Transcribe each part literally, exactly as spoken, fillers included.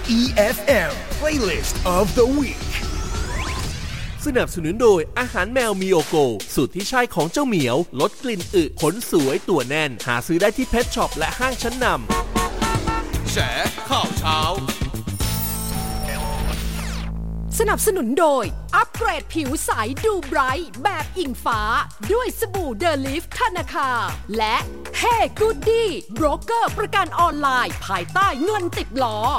อี เอฟ เอ็ม Playlist of the Week สนับสนุนโดยอาหารแมวมิโอโกสูตรที่ใช่ของเจ้าเหมียวลดกลิ่นอึขนสวยตัวแน่นหาซื้อได้ที่เพทช็อปและห้างชั้นนำแฉข่าวเช้าสนับสนุนโดยอัปเกรดผิวใสดูไบรท์แบบอิงฟ้าด้วยสบู่เดลิฟธนาคารและเฮ้กูดดี้โบรกเกอร์ประกันออนไลน์ภายใต้เงินติดล้อ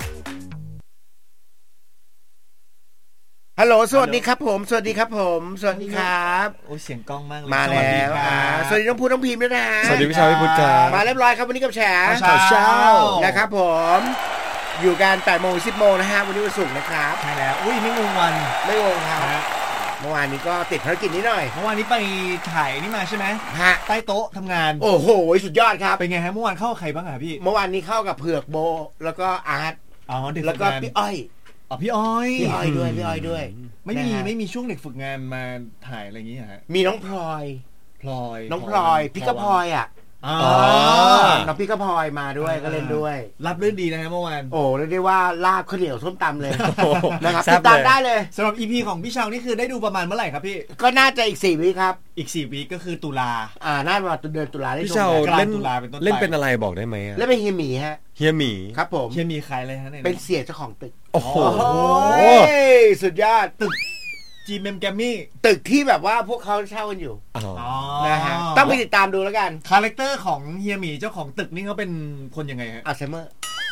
ฮัลโหลสวัสดีครับผมสวัสดีครับผมสวัสดีครับโอ้เสียงกล้องมากเลยมาแล้วสวัสดีน้องพูน้องพิมพ์ด้วยนะสวัสดีพี่ชาวพี่พุทธครับมาเรียบร้อยครับวันนี้กับแฉข่าวเช้านะครับผมอยู่กัน แปดโมง สิบโมงนะฮะวันนี้วันศุกร์นะครับใช่แล้วอุ้ยไม่งงวันไม่งงครับเมื่อวานนี้ก็ติดภารกิจนิดหน่อยเมื่อวานนี้ไปถ่ายนี่มาใช่ไหมฮะใต้โต๊ะทำงานโอ้โหสุดยอดครับเป็นไงฮะเมื่อวานเข้าใครบ้างอ่ะพี่เมื่อวานนี้เข้ากับเผือกโบแล้วก็อาร์ตอ๋อเด็กแล้วก็พี่อ้อยอ๋อพี่อ้อยพี่อ้อยด้วยพี่อ้อยด้วยไม่มีไม่มีช่วงเด็กฝึกงานมาถ่ายอะไรอย่างงี้ฮะมีน้องพลอยพลอยน้องพลอยพี่ก็พลอยอ่ะอ๋อน้องพี่ก็พลอยมาด้วยก็เล่นด้วยรับเรื่องดีนะฮะเมื่อวานโอ้เรียกได้ว่าลาบข้าวเหนียวส้มตำเลยนะครับติดตามได้เลยสำหรับ อี พี ของพี่ชาวนี่คือได้ดูประมาณเมื่อไหร่ครับพี่ก็น่าจะอีกสี่วีคครับอีกสี่วีคก็คือตุลาอ่าน่าจะเดือนตุลาได้ชมพี่ชาวเล่นเล่นเป็นอะไรบอกได้ไหมเล่นเป็นเฮียหมีฮะเฮียหมีครับผมเฮียหมีใครเลยฮะเนี่ยเป็นเสียเจ้าของตึกโอ้โหสุดยอดตึกจีเมมแกมมี่ตึกที่แบบว่าพวกเขาเช่ากันอยู่นะฮะต้องไปติดตามดูแล้วกันคาแรคเตอร์ของเฮียหมีเจ้าของตึกนี่เขาเป็นคนยังไงฮะอัลไซเมอร์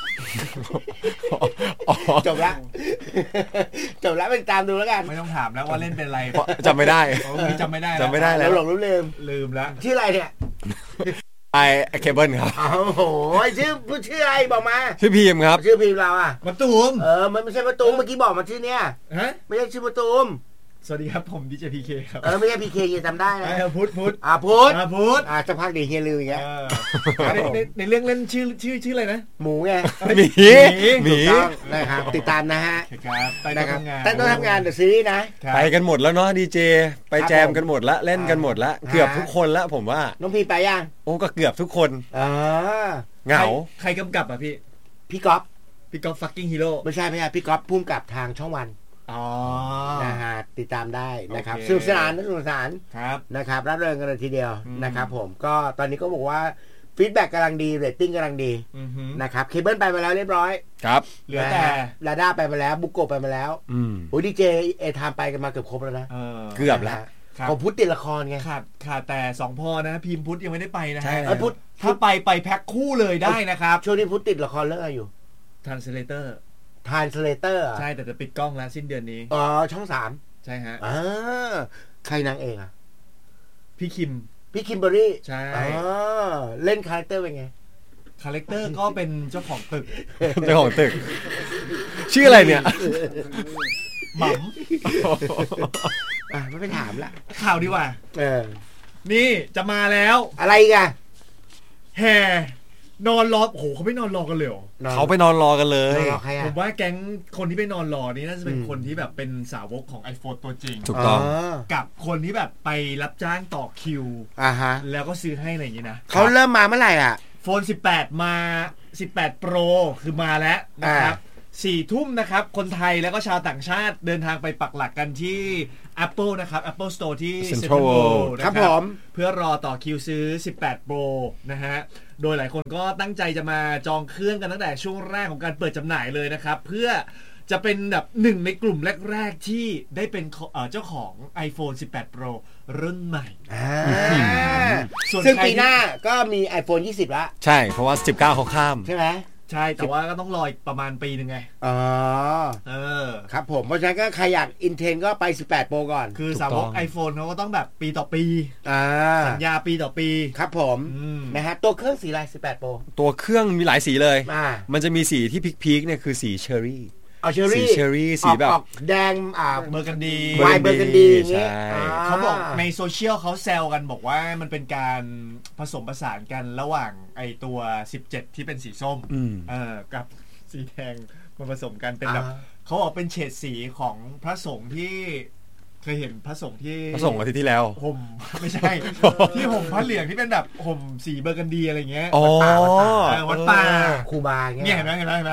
จบละจบละไปติดตามดูแล้วกันไม่ต้องถามแล้วว่าเล่นเป็นอะไรจำไม่ได้จำไม่ได้จำไม่ได้แล้วหลงลืมลืมแล้วชื่ออะไรเนี่ยไอเคเบิลครับโอ้โหชื่อพูดชื่ออะไรบอกมาชื่อพีมครับชื่อพีมเราอ่ะมะตูมเออมันไม่ใช่มะตูมเมื่อกี้บอกมาชื่อเนี้ยฮะไม่ใช่ชื่อมะตูมสวัสดีครับผมดีเจพีเคครับเออไม่ใช่พีเคยังจำได้นะพุทธพุทธอ่าพุทธอ่าพุทธอ่าจะพักดีเฮียลืมอย่างเงี้ยในในเรื่องเล่นชื่อชื่อชื่ออะไรนะหมูไงหมีหมีนะครับติดตามนะฮะครับไปทำงานแต่ต้องทำงานเดอะซีรีส์นะไปกันหมดแล้วเนาะดีเจไปแจมกันหมดละเล่นกันหมดละเกือบทุกคนละผมว่าน้องพีไปยังโอ้ก็เกือบทุกคนอ่าเหงาใครกำกับอ่ะพี่พี่ก๊อฟพี่ก๊อฟฟักกิ้งฮีโร่ไม่ใช่ไม่ใช่พี่ก๊อฟพุ่มกับทางช่องวันอ๋อนะฮะติดตามได้นะครับสนุกสนานสนุกสนานครับนะครับรับเริงกันเลยทีเดียวนะครับผมก็ตอนนี้ก็บอกว่าฟีดแบ็กกำลังดีเรตติ้งกำลังดีนะครับเคเบิลไปมาแล้วเรียบร้อยครับเหลือแต่ลาด้าไปมาแล้วบุกโกไปมาแล้วโอ้ดีเจเอทามไปกันมาเกือบครบแล้วนะเกือบแล้วของพุทธติดละครไงขาดขาดแต่สองพ่อนะพิมพ์พุทธยังไม่ได้ไปนะใช่พุทธถ้าไปไปแพ็คคู่เลยได้นะครับช่วงนี้พุทธติดละครเรื่องอะไรอยู่ Translator Translator ใช่แต่จะปิดกล้องแล้วสิ้นเดือนนี้อ๋อช่องสามใช่ฮะอ่าใครนางเอกอ่ะพี่คิมพี่คิมเบอร์รี่ใช่อ๋อเล่นคาแรคเตอร์เป็นไงคาแรคเตอร์ก็เป็นเจ้าของตึกเจ้าของตึกชื่ออะไรเนี่ยหม่ำอ่ะไม่ไปถามละข่าวดีกว่าเออนี่จะมาแล้วอะไรกันแห่นอนรอโอ้โหเขาไม่นอนรอกันเลยเหรอเขาไปนอนรอกันเลยผมว่าแก๊งคนที่ไปนอนรอนี่น่าจะเป็นคนที่แบบเป็นสาวกของ iPhone ตัวจริงถูกต้องกับคนที่แบบไปรับจ้างต่อคิวอ่าฮะแล้วก็ซื้อให้อะไรอย่างงี้นะเขาเริ่มมาเมื่อไหร่อ่ะโฟนสิบแปดมาสิบแปด Pro คือมาแล้วนะครับสี่ทุ่มนะครับคนไทยแล้วก็ชาวต่างชาติเดินทางไปปักหลักกันที่ Apple นะครับ Apple Store ที่ Central World ครับผมเพื่อรอต่อคิวซื้อสิบแปด Pro นะฮะโดยหลายคนก็ตั้งใจจะมาจองเครื่องกันตั้งแต่ช่วงแรกของการเปิดจำหน่ายเลยนะครับเพื่อจะเป็นแบบหนึ่งในกลุ่มแรกๆที่ได้เป็นเจ้าของ iPhone สิบแปด Pro รุ่นใหม่ซึ่งปีหน้าก็มี iPhone ยี่สิบแล้วใช่เพราะว่าสิบเก้าเขาข้ามใช่ไหมใช่แต่ว่าก็ต้องรออีกประมาณปีนึงไงอ๋อเออครับผมเพราะฉะนั้นก็ใครอยากอินเทนก็ไปสิบแปด Pro ก่อนคือสาวก iPhone เขาก็ต้องแบบปีต่อปีอ่าสัญญาปีต่อปีครับผมนะฮะตัวเครื่องสีอะไรสิบแปด Pro ตัวเครื่องมีหลายสีเลยมันจะมีสีที่พีคๆเนี่ยคือสีเชอร์รี่เอาเชอร์รี่สีเชอร์รี่สีแบบแดงอ่าเบอร์กันดีวายเบอร์กันดีอย่างงี้เขาบอกในโซเชียลเขาแซวกันบอกว่ามันเป็นการผสมผสานกันระหว่างไอตัวสิบเจ็ดที่เป็นสีส้มเออกับสีแดงมาผสมกันเป็นแบบเขาบอกเป็นเฉดสีของพระสงฆ์ที่เคยเห็นพระสงฆ์ที่พระสงฆ์อาทิตย์ที่แล้วห่มไม่ใช่ที่ห่มผ้าเหลืองที่เป็นแบบห่มสีเบอร์กันดีอะไรเงี้ยอ๋อวัดป่าครูบาเงี้ยเนี่ยเห็นไหมเห็นไหมเห็นไหม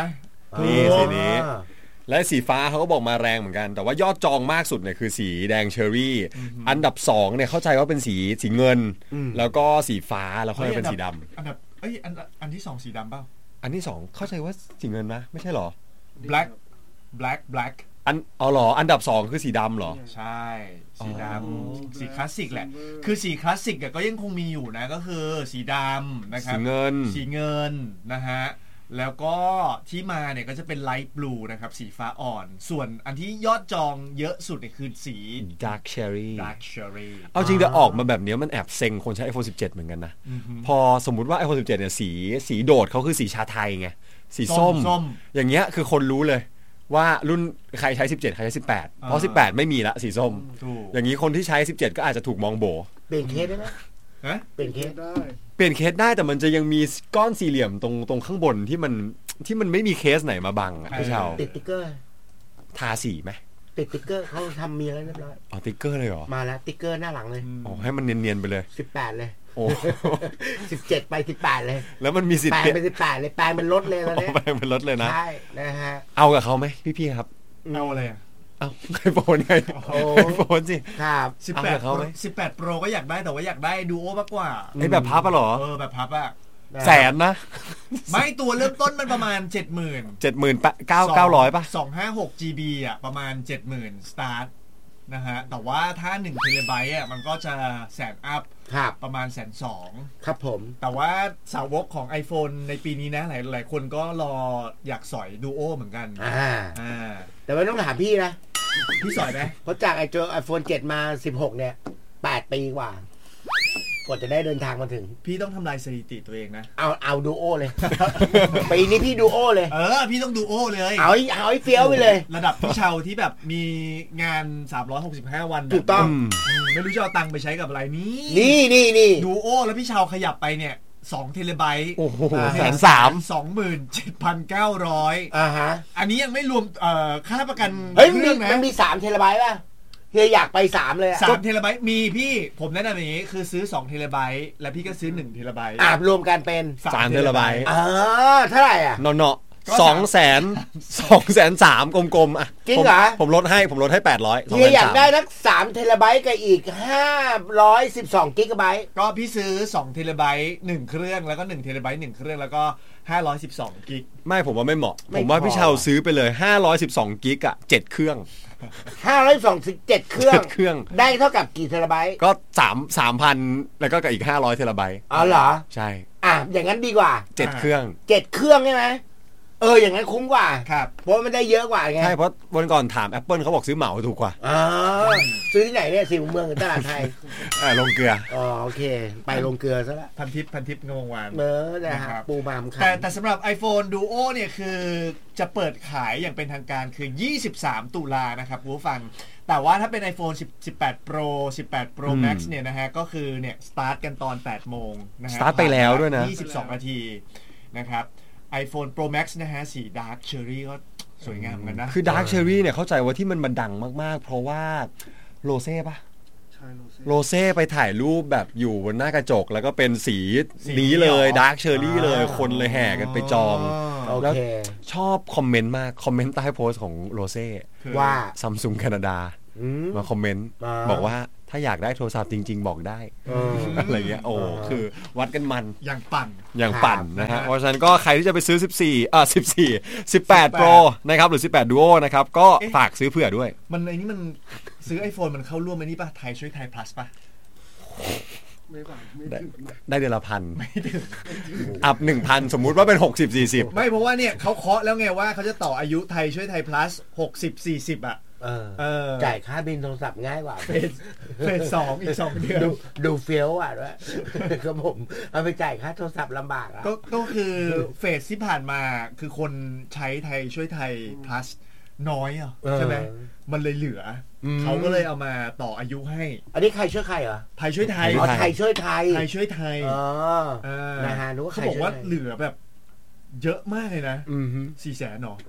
นี่สีนี้และสีฟ้าเขาก็บอกมาแรงเหมือนกันแต่ว่ายอดจองมากสุดเนี่ยคือสีแดงเชอร์รี่อันดับสองเนี่ยเข้าใจว่าเป็นสีสีเงินแล้วก็สีฟ้าแล้วค่อยเป็นสีดำอันดับเอ้ยอันอันที่สองสีดำเปล่าอันที่สองเข้าใจว่าสีเงินนะไม่ใช่หรอ black black black อันอ๋อเหรออันดับสองคือสีดำเหรอใช่สีดำสีคลาสสิกแหละคือสีคลาสสิกก็ยังคงมีอยู่นะก็คือสีดำนะครับสีเงินสีเงินนะฮะแล้วก็ที่มาเนี่ยก็จะเป็นไลท์บลูนะครับสีฟ้าอ่อนส่วนอันที่ยอดจองเยอะสุดเนี่ยคือสี dark cherry dark cherry เอาจริงแต่ออกมาแบบนี้มันแอบเซ็งคนใช้ ไอโฟน สิบเจ็ดเหมือนกันนะพอสมมุติว่า ไอโฟน สิบเจ็ดเนี่ยสีสีโดดเขาคือสีชาไทยไงสีส้มอย่างเงี้ยคือคนรู้เลยว่ารุ่นใครใช้สิบเจ็ดใครใช้สิบแปดเพราะสิบแปดไม่มีละสีส้มอย่างนี้คนที่ใช้สิบเจ็ดก็อาจจะถูกมองโบเปลี่ยนเคสได้ไหมฮะเปลี่ยนเคสได้เปลี่ยนเคสได้แต่มันจะยังมีก้อนสี่เหลี่ยมตรงตรงข้างบนที่มันที่มันไม่มีเคสไหนมาบังอ่ะพี่ชาวติดติ๊กเกอร์ทาสีไหมติดติ๊กเกอร์เขาทำมีแล้วเรียบร้อยอ๋อติ๊กเกอร์เลยเหรอมาแล้วติ๊กเกอร์หน้าหลังเลยอ๋อให้มันเนียนๆไปเลยสิบแปดเลยโอ้สิบเจ็ดไปสิบแปดเลยแล้วมันมีสิทธิ์แปลงเป็นสิบแปดเลยแปลงเป็นรถเลยแล้วเนี่ยแปลงเป็นรถเลยนะใช่นะฮะเอากับเขาไหมพี่ๆครับเอาอะไรอ่ะเอาไอโฟนไงไอโฟนสิครับสิบแปดเขาไหมสิบแปดโปรก็อยากได้แต่ว่าอยากได้ดูโอมากกว่าไอแบบพับอ่ะหรอเออแบบพับอ่ะแสนนะไม่ตัวเริ่มต้นมันประมาณเจ็ดหมื่นเจ็ดหมื่นเก้าเก้าร้อยป่ะสองห้าหกจีบีอ่ะประมาณเจ็ดหมื่นสตาร์ทนะฮะแต่ว่าถ้าหนึ่งเทเลไบต์อ่ะมันก็จะแสนอัพประมาณแสนสองครับผมแต่ว่าสาวกของ iPhone ในปีนี้นะหลายหลายคนก็รออยากสอยดูโอเหมือนกันอ่าอ่าแต่ไม่ต้องถามพี่นะพี่สอยไหมเพราะจากไอเจอ iPhone เจ็ดมาสิบหกเนี่ยแปดปีกว่ากว่าจะได้เดินทางมาถึงพี่ต้องทำลายสถิติตัวเองนะเอาเอาดูโอเลยปีนี้พี่ดูโอเลยเออพี่ต้องดูโอเลยเอาเอาไอ้เฟี้ยวไปเลยระดับพี่เชาที่แบบมีงานสามร้อยหกสิบห้าวันถูกต้องไม่รู้จะเอาตังค์ไปใช้กับอะไรนี่นี่นี่นี่ดูโอแล้วพี่เชาขยับไปเนี่ยสองเทเลไบต์โอ้โหแสนสามสองหมื่นเจ็ดพันเก้าร้อยอ่าฮะอันนี้ยังไม่รวมเอ่อค่าประกันเฮ้ยมันมีสามเทเลไบต์ป่ะเฮียอยากไปสามเลยสามเทเลไบต์มีพี่ผมแนะนำอย่างนี้คือซื้อสองเทเลไบต์แล้วพี่ก็ซื้อหนึ่งเทเลไบต์อ่ารวมกันเป็นสามเทเลไบต์อ่าเท่าไหร่อ่ะเนาะสองแสนสองแสนสามกลมๆอ่ะจริงเหรอผมลดให้ผมลดให้แปดร้อยเฮียอยากได้ทั้งสามเทเลไบต์กับอีกห้าร้อยสิบสองกิกะไบต์ก็พี่ซื้อสองเทเลไบต์หนึ่งเครื่องแล้วก็หนึ่งเทเลไบต์หนึ่งเครื่องแล้วก็ห้าร้อยสิบสองกิกไม่ผมว่าไม่เหมาะผมว่าพี่เชาซื้อไปเลยห้าร้อยสิบสองกิกอ่ะเจ็ดเครื่องห้าร้อยสองสิบเจ็ดเครื่องเครื่องได้เท่ากับกี่เทราไบต์ก็สาม สามพันแล้วก็กับอีกห้าร้อยเทราไบต์อ๋อเหรอใช่อ่ะอย่างนั้นดีกว่าเจ็ดเครื่องเจ็ดเครื่องใช่ไหมเอออย่างนั้นคุ้มกว่าครับเพราะมันได้เยอะกว่าไงใช่เพราะวันก่อนถาม Apple เขาบอกซื้อเหมาถูกกว่าอ๋อซื้อที่ไหนเนี่ยสี่มุมเมืองหรือตลาดไทยอ่าลงเกลืออ๋อโอเคไปลงเกลือซะละพันทิปพันทิปงงวานเออนะครับปูมามครับแต่แต่สำหรับ iPhone Duo เนี่ยคือจะเปิดขายอย่างเป็นทางการคือยี่สิบสามตุลานะครับผู้ฟังแต่ว่าถ้าเป็น iPhone สิบแปด Pro สิบแปด Pro Max เนี่ยนะฮะก็คือเนี่ยสตาร์ทกันตอนแปดโมงนะฮะสตาร์ทไปแล้วด้วยนะยี่สิบสองนาทีนะครับ iPhone Pro Max นะฮะสี Dark Cherry ก็สวยงามเหมือนกันนะคือ Dark Cherry เนี่ยเข้าใจว่าที่มันมันดังมากๆเพราะว่าโรเซ่ป่ะโรเซ่ไปถ่ายรูปแบบอยู่บนหน้ากระจกแล้วก็เป็นสีนี้เลย Dark Cherry เลยคนเลยแห่กันไปจองแล้วชอบคอมเมนต์มากคอมเมนต์ใต้โพสต์ของโรเซ่ว่า Samsung แคนาดามาคอมเมนต์บอกว่าถ้าอยากได้โทรศัพท์จริงๆบอกได้อะไรเงี้ยโอ้คือวัดกันมันอย่างปั่นอย่างปั่นนะฮะเพราะฉะนั้นก็ใครที่จะไปซื้อสิบสี่อ่ะสิบสี่ สิบแปด Pro นะครับหรือสิบแปด Duo นะครับก็ฝากซื้อเผื่อด้วยมันไอ้นี่มันซื้อ iPhone มันเข้าร่วมไอ้นี่ป่ะไทยช่วยไทย plus ป่ะไม่ป่ะไม่ถึงได้เดือนละพันไม่ถึงอัพ หนึ่งพัน สมมุติว่าเป็นหกสิบ สี่สิบไม่เพราะว่าเนี่ยเขาเคาะแล้วไงว่าเขาจะต่ออายุไทยช่วยไทย plus หกสิบ สี่สิบอ่ะเออจ่ายค่าบินโทรศัพท์ง่ายกว่าเฟสเฟสสองอีกสองเดือนดูดูเฟี้ยวอ่ะด้วยก็ผมเอาไปจ่ายค่าโทรศัพท์ลำบากอ่ะก็ก็คือเฟสที่ผ่านมาคือคนใช้ไทยช่วยไทย plus น้อยอ่ะใช่ไหมมันเลยเหลือเขาก็เลยเอามาต่ออายุให้อันนี้ใครช่วยใครเหรอไทยช่วยไทยอ๋อไทยช่วยไทยไทยช่วยไทยอ๋อนะฮะเขาบอกว่าเหลือแบบเยอะมากเลยนะสี่แสนหรอ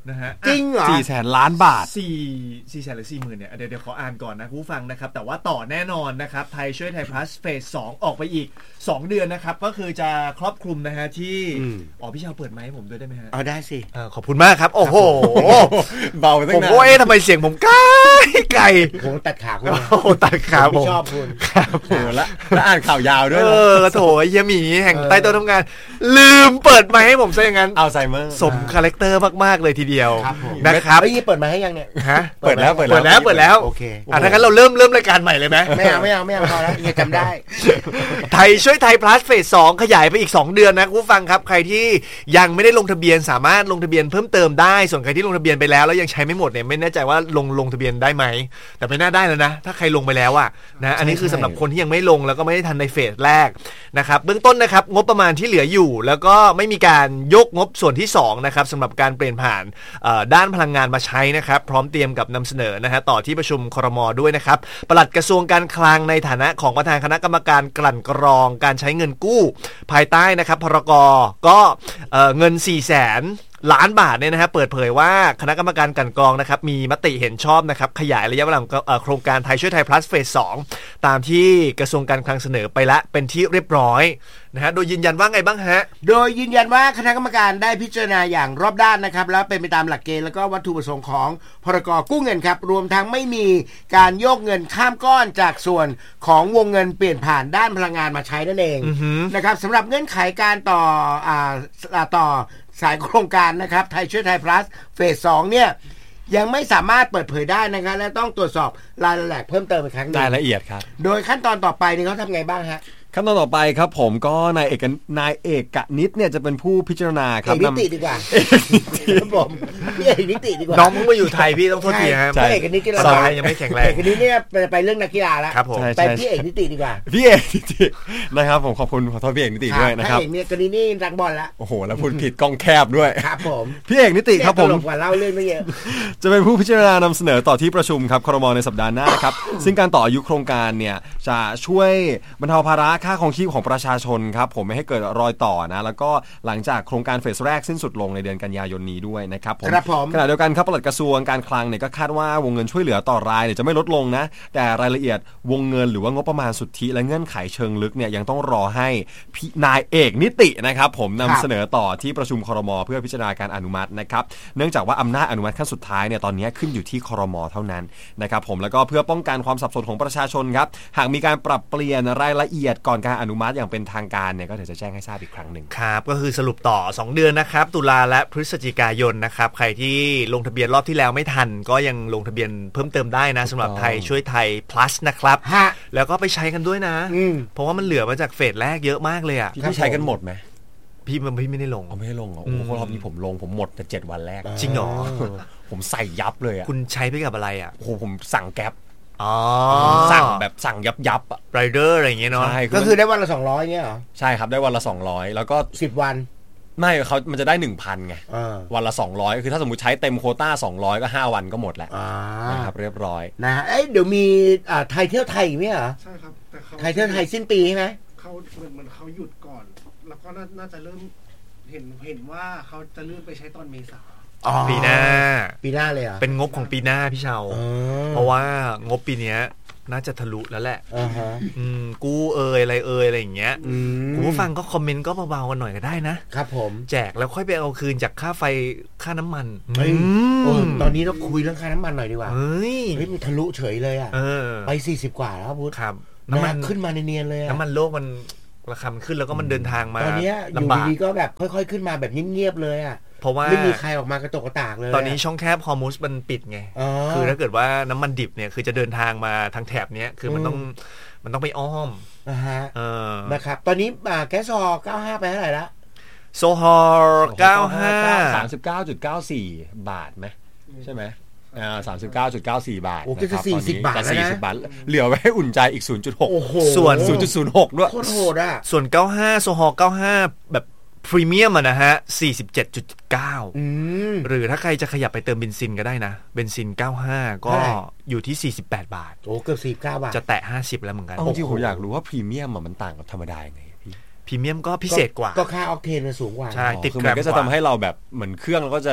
นะฮะจริงเหรอสี่แสนล้านบาทสี่สี่แสนหรือสี่หมื่นเนี่ยเดี๋ยวเดี๋ยวขออ่านก่อนนะคุณผู้ฟังนะครับแต่ว่าต่อแน่นอนนะครับไทยช่วยไทยพลัสเฟสสองออกไปอีกสองเดือนนะครับก็คือจะครอบคลุมนะฮะที่อ๋อพี่ชาวเปิดไมค์ให้ผมด้วยได้ไหมฮะเอาได้สิขอบคุณมากครับโอ้โหเบาไปตั้ผงมนานก็เอ๊ะทำไมเสียงผมไกลไกลผมตัดขาคุณโอ้โหตัดขาผผม มชอบคุณครับผโอ้มโหแล้วแล้วอ่านข่าวยาวด้วยเอนะอโถเยี่ยหมีแห่งใต้โต๊ะทำงาน ลืมเปิดไมค์ให้ผมซะอย่างนั้นอัลไซเมอร์สมคาแรคเตอร์มากๆเลยทีเดียวครับผมนะครับเฮ้ยเปิดมาให้ยังเนี่ยฮะเปิดแล้วเปิดเปิดแล้วเปิดแล้วโอเคอ่ะถ้างั้นเราเริ่มเริ่มรายการใหม่เลยไหมไม่เอาไม่เอาไม่เอาพอแล้วยังจำได้ไทยช่วยไทยพลัสเฟสสองขยายไปอีกสองเดือนนะคุณผู้ฟังครับใครที่ยังไม่ได้ลงทะเบียนสามารถลงทะเบียนเพิ่มเติมได้ส่วนใครที่ลงทะเบียนไปแล้วแล้วยังใช้ไม่หมดเนี่ยไม่แน่ใจว่าลงลงทะเบียนได้ไหมแต่ไม่น่าได้แล้วนะถ้าใครลงไปแล้วอะนะอันนี้คือสำหรับคนที่ยังไม่ลงแล้วก็ไม่ได้ทันในเฟสแรกนะครับเบื้องต้นนะครับงบประมาณที่เหลืออยู่แล้วก็ไม่มีการยกงบส่วนที่สองนะครับสำหรับการเปลี่ยนผ่านด้านพลังงานมาใช้นะครับพร้อมเตรียมกับนำเสนอนะฮะต่อที่ประชุมครม.ด้วยนะครับปลัดกระทรวงการคลังในฐานะของประธานคณะกรรมการกลั่นกรองการใช้เงินกู้ภายใต้นะครับพรก.ก็เอ่อเงิน สี่แสน ล้านบาทเนี่ยนะฮะเปิดเผยว่าคณะกรรมการกลั่นกรองนะครับมีมติเห็นชอบนะครับขยายระยะเวลาโครงการไทยช่วยไทยพลัสเฟสสองตามที่กระทรวงการคลังเสนอไปละเป็นที่เรียบร้อยนะฮะโดยยืนยันว่าไงบ้างฮะโดยยืนยันว่าคณะกรรมการได้พิจารณาอย่างรอบด้านนะครับแล้วเป็นไปตามหลักเกณฑ์แล้วก็วัตถุประสงค์ของพรก.กู้เงินครับรวมทั้งไม่มีการโยกเงินข้ามก้อนจากส่วนของวงเงินเปลี่ยนผ่านด้านพลังงานมาใช้นั่นเองนะครับสำหรับเงื่อนไขการต่ออ่าต่อสายโครงการนะครับไทยช่วยไทยพลัสเฟสสองเนี่ยยังไม่สามารถเปิดเผยได้นะครับและต้องตรวจสอบรายละเอียดเพิ่มเติมอีกครั้งนึงรายละเอียดครับโดยขั้นตอนต่อไปนี่เขาทำไงบ้างฮะขั้นตอนต่อไปครับผมก็นายเอกนายเอกกนิษฐ์เนี่ยจะเป็นผู้พิจารณาครับเอกนิติดีกว่าครับผมพี่เอกนิติดีกว่าน้องมึงมาอยู่ไทยพี่ต้องโทษทีครับพี่เอกนิติสอนยังไม่แข็งแรงเอกนิติเนี่ยไปเรื่องนักกีฬาแล้วครับผมไปพี่เอกนิติดีกว่าพี่เอกนิตินะครับผมขอบคุณขอโทษพี่เอกนิติด้วยนะครับพี่เอกเนี่ยกรณีนี่รักบอลละโอ้โหแล้วพูดผิดกล้องแคบด้วยครับผมพี่เอกนิติครับผมตลกกว่าเล่าเรื่องไม่เยอะจะเป็นผู้พิจารณานำเสนอต่อที่ประชุมครับครม.ในสัปดาห์หน้าครับซึ่งการต่ออายุโครงการเนี่ยจะช่วยบรรเทาภาระค่าครองชีพของประชาชนครับผมไม่ให้เกิดรอยต่อนะแล้วก็หลังจากโครงการเฟสแรกสิ้นสุดลงในเดือนกันยายนนี้ด้วยนะครับผมขณะเดียวกันครับปลัดกระทรวงการคลังเนี่ยก็คาดว่าวงเงินช่วยเหลือต่อรายเนี่ยจะไม่ลดลงนะแต่รายละเอียดวงเงินหรือว่างบประมาณสุทธิและเงื่อนไขเชิงลึกเนี่ยยังต้องรอให้นายเอกนิตินะครับผมนำเสนอต่อที่ประชุมครม.เพื่อพิจารณาการอนุมัตินะครับเนื่องจากว่าอำนาจอนุมัติขั้นสุดท้ายเนี่ยตอนนี้ขึ้นอยู่ที่ครม.เท่านั้นนะครับผมแล้วก็เพื่อป้องกันความสับสนของประชาชนครับหากมีการปรับเปลี่ยนรายละเอียดก่อนการอนุมัติอย่างเป็นทางการเนี่ยก็เดี๋ยวจะแจ้งให้ทราบอีกครั้งหนึ่งครับก็คือสรุปต่อสองเดือนนะครับตุลาและพฤศจิกายนนะครับใครที่ลงทะเบียนรอบที่แล้วไม่ทันก็ยังลงทะเบียนเพิ่มเติมได้นะสำหรับไทยช่วยไทย plus นะครับแล้วก็ไปใช้กันด้วยนะเพราะว่ามันเหลือมาจากเฟสแรกเยอะมากเลยอ่ะพี่ใช้กันหมดไหมพี่มันพี่ไม่ได้ลงอ๋อไม่ได้ลงอ๋อโอ้โหรอบนี้ผมลงผมหมดแต่เจ็ดวันแรกจริงเหรอผมใส่ยับเลยอ่ะคุณใช้ไปกับอะไรอ่ะโอ้โหผมสั่งแก๊ปอ๋อสั่งแบบสั่งยับยับอะไรเดอร์อะไรอย่างเงี้ยเนาะก็คือได้วันละสองร้อยเงี้ยเหรอใช่ครับได้วันละสองร้อยแล้วก็สิบวันไม่เขามันจะได้ หนึ่งพัน ไงวันละสองร้อยคือถ้าสมมุติใช้เต็มโควต้าสองร้อยก็ห้าวันก็หมดแล้วนะครับเรียบร้อยนะฮะเอ้ยเดี๋ยวมีอ่าไทยเที่ยวไทยอีกมั้ยเหรอใช่ครับแต่เขาไทยเที่ยวไทยสิ้นปีใช่มั้ยเขาเหมือนเหมือนเขาหยุดก่อนแล้วก็น่าจะเริ่มเห็นเห็นว่าเขาจะเลื่อนไปใช้ตอนเมษาปีหน้าปีหน้าเลยเหรอเป็นงบของปีหน้าพี่เชาเพราะว่างบปีเนี้ยน่าจะทะลุแล้วแหละอ่าฮะอืมกูเอ่ยอะไรเอ่ยอะไรอย่างเงี้ยคุณผู้ฟังก็คอมเมนต์ก็เบาๆกันหน่อยก็ได้นะครับผมแจกแล้วค่อยไปเอาคืนจากค่าไฟค่าน้ำมันตอนนี้เราคุยเรื่องค่าน้ำมันหน่อยดีกว่าเฮ้ยเฮ้ยมันทะลุเฉยเลยอ่ะไปสี่สิบกว่าแล้วพุทธครับน้ำมันขึ้นมาเนียนๆเลยน้ำมันโลกมันราคามันขึ้นแล้วก็มันเดินทางมาตอนนี้อยู่ดีๆก็แบบค่อยๆขึ้นมาแบบเงียบๆเลยอ่ะเพราะว่าไม่มีใครออกมากระตกกระตากเลยตอนนี้ช่องแคบฮอร์มุสมันปิดไงคือถ้าเกิดว่าน้ำมันดิบเนี่ยคือจะเดินทางมาทางแถบเนี้ยคือมันต้องมันต้องไปอ้อมนะฮะนะครับตอนนี้แก๊สโซฮอล์เก้าสิบห้าไปเท่าไหร่ละโซฮอล์เก้าสิบห้าสามสิบเก้าจุดเก้าสี่ บาทไหมใช่ไหมอ่า สามสิบเก้าจุดเก้าสี่ บาทโอ้ก็จะสี่สิบบาทแล้วนะสี่สิบบาทเหลือไว้ให้อุ่นใจอีก ศูนย์จุดหกส่วนศูนย์จุดศูนย์หก ด้วยโคตรโหดอ่ะส่วนเก้าสิบห้าโซฮอล์เก้าสิบห้าแบบพรีเมียมอ่ะนะฮะ สี่สิบเจ็ดจุดเก้าอืมหรือถ้าใครจะขยับไปเติมเบนซินก็ได้นะเบนซินเก้าสิบห้าก็อยู่ที่สี่สิบแปดบาทโอ้เกือบสี่สิบเก้าบาทจะแตะห้าสิบแล้วเหมือนกันจริงๆผมอยากรู้ว่าพรีเมียมมันต่างกับธรรมดายังไงพี่พรีเมียมก็พิเศษกว่าก็ค่าออกเทนมันสูงกว่าใช่ติดคือมันก็จะทำให้เราแบบเหมือนเครื่องเราก็จะ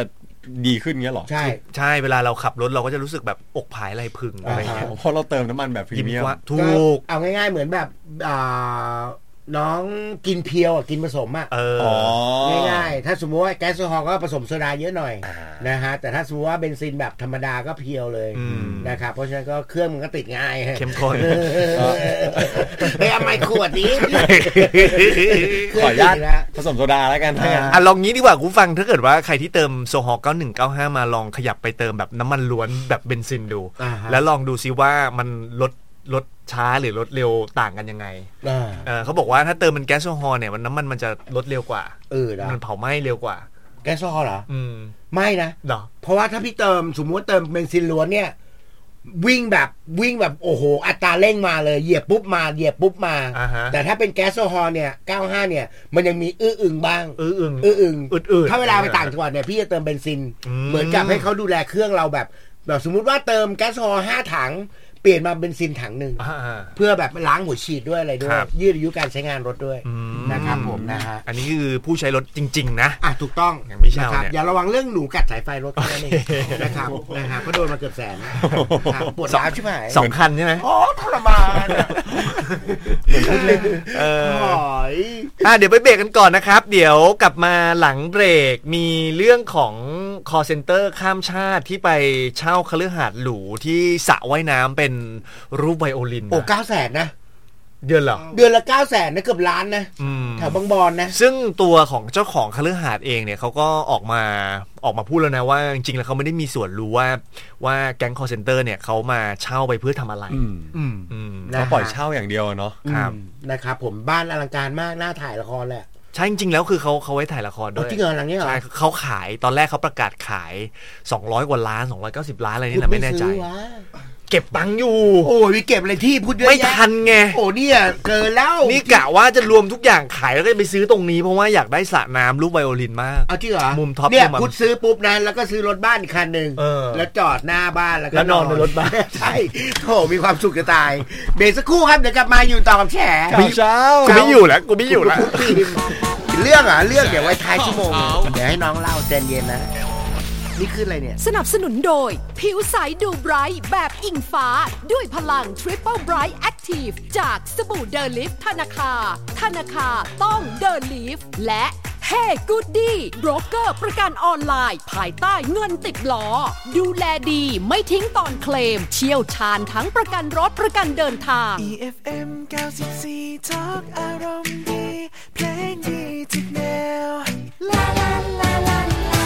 ดีขึ้นเงี้ยหรอใช่ใช่เวลาเราขับรถเราก็จะรู้สึกแบบอกผายไหล่พึงอะไรเงี้ยเพราะเราเติมน้ำมันแบบพรีเมียมถูกเอาง่ายๆเหมือนแบบอ่าน้องกินเพียวอ่ะกินผสมอ่ะง่ายๆถ้าสมมติว่าแก๊สโซฮอล์ก็ผสมโซดาเยอะหน่อยนะฮะแต่ถ้าสมมติว่าเบนซินแบบธรรมดาก็เพียวเลยนะครับเพราะฉะนั้นก็เครื่องมันก็ติดง่ายเข้มข้นเฮ้ยเอาไมค์ขวดนี้ขออนุญาตผสมโซดาแล้วกันอ่ะลองงี้ดีกว่าคุณฟังถ้าเกิดว่าใครที่เติมโซฮอล์เก้าหนึ่งเก้าห้ามาลองขยับไปเติมแบบน้ำมันล้วนแบบเบนซินดูแล้วลองดูซิว่ามันลดลดช้าหรือลดเร็วต่างกันยังไงเออเขาบอกว่าถ้าเติมเป็นแก๊สโซฮอล์เนี่ยมันน้ำมันมันจะลดเร็วกว่าเออมันเผาไหม้เร็วกว่าแก๊สโซฮอล์เหรออืมไม่นะเหรอเพราะว่าถ้าพี่เติมสมมติว่าเติมเบนซินล้วนเนี่ยวิ่งแบบวิ่งแบบโอ้โหอัตราเร่งมาเลยเหยียบปุ๊บมาเหยียบปุ๊บมาแต่ถ้าเป็นแก๊สโซฮอล์เนี่ยเก้าสิบห้าเนี่ยมันยังมีอื้ออึงบ้างอื้ออึงอื้ออึงอืดๆถ้าเวลาไปต่างจังหวัดเนี่ยพี่จะเติมเบนซินเหมือนกับให้เขาดูแลเครื่องเราแบบแบบสมมุติว่าเติมแก๊สโซฮอล์ห้าถังเปลี่ยนมาเบนซินถังหนึ่งเพื่อแบบล้างหัวฉีดด้วยอะไรด้วยยืดอายุการใช้งานรถด้วยนะครับผมนะฮะอันนี้คือผู้ใช้รถจริงๆนะอ่ะถูกต้องนะครับอย่าระวังเรื่องหนูกัดสายไฟรถแค่นั้นเองนะครับนะครับเพราะโดนมาเกือบแสนปวดร้าวใช่ไหมสองคันใช่ไหมอ๋อทรมานเหมือนพูดเล่นเอออ่ะเดี๋ยวไปเบรกกันก่อนนะครับเดี๋ยวกลับมาหลังเบรกมีเรื่องของ call center ข้ามชาติที่ไปเช่าคฤหาสน์หรูที่สระว่ายน้ำเป็นรูปไวโอลินโอ้เก้าแสนนะเดือนเหรอเดือนละเก้าแสนนะเกือบล้านนะแถวบางบอนนะซึ่งตัวของเจ้าของคฤหาสน์เองเนี่ยเขาก็ออกมาออกมาพูดแล้วนะว่าจริงๆแล้วเขาไม่ได้มีส่วนรู้ว่าว่าแก๊ง call center เนี่ยเขามาเช่าไปเพื่อทำอะไรอืมเขาปล่อยเช่าอย่างเดียวเนาะครับนะครับผมบ้านอลังการมากน่าถ่ายละครแหละใช่จริงๆแล้วคือเขาเขาไว้ถ่ายละครด้วยจริงเหรอหลังนี้เหรอใช่เขาขายตอนแรกเขาประกาศขายสองร้อยกว่าล้านสองร้อยเก้าสิบล้านอะไรนี่แหละไม่แน่ใจเก็บตังค์อยู่โอ้ยเก็บอะไรที่พูดเยอะไม่ทันไงโอ้เนี่ยเกินแล้วนี่กะว่าจะรวมทุกอย่างขายแล้วก็ไปซื้อตรงนี้เพราะว่าอยากได้สระน้ำรูปไวโอลินมากเอาจริงเหรอมุมท็อปเนี่ยพูดซื้อปุ๊บนะแล้วก็ซื้อรถบ้านอีกคันนึงแล้วจอดหน้าบ้านแล้วก็นอนในรถบ้านใช่โหมีความสุขจะตายเบรกสักครู่ครับเดี๋ยวกลับมาอยู่ต่อกับแฉเช้ากูไม่อยู่แล้วกูไม่อยู่แล้วเรื่องอ่ะเรื่องเดี๋ยวไว้ท้ายชั่วโมงเดี๋ยวให้น้องเล่าใจเย็นนะนี่คืออะไรเนี่ยสนับสนุนโดยผิวใสดูไบรท์แบบอิงฟ้าด้วยพลัง Triple Bright Active จากสบู่เดอลิฟธนาคาธนาคาต้องเดอลิฟและเฮ้กูดดี้โบรกเกอร์ประกันออนไลน์ภายใต้เงินติดล้อดูแลดีไม่ทิ้งตอนเคลมเชี่ยวชาญทั้งประกันรถประกันเดินทาง อี เอฟ เอ็ม เก้าสิบสี่ Talk อารมณ์ดีเพลงดีทุกแนวลาลาลาลา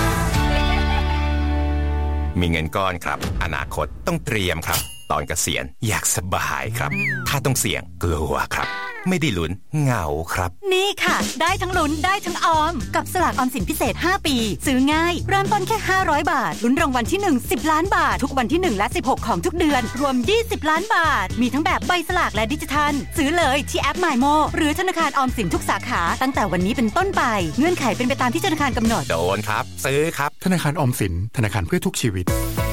มีเงินก้อนครับอนาคตต้องเตรียมครับตอนเกษียณอยากสบายครับถ้าต้องเสี่ยงกลัวครับไม่ได้ลุ้นเหงาครับนี่ค่ะได้ทั้งลุ้นได้ทั้งออมกับสลากออมสินพิเศษห้าปีซื้อง่ายเริ่มต้นแค่ห้าร้อยบาทลุ้นรางวัลที่หนึ่ง สิบล้านบาททุกวันที่หนึ่งและสิบหกของทุกเดือนรวมยี่สิบล้านบาทมีทั้งแบบใบสลากและดิจิทัลซื้อเลยที่แอป MyMo หรือธนาคารออมสินทุกสาขาตั้งแต่วันนี้เป็นต้นไปเงื่อนไขเป็นไปตามที่ธนาคารกำหนดโดนครับซื้อครับธนาคารออมสินธนาคารเพื่อทุกชีวิต